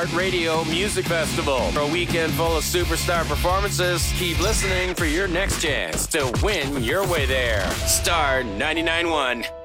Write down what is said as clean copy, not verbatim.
iHeartRadio Music Festival. For a weekend full of superstar performances, keep listening for your next chance to win your way there. Star 99.1.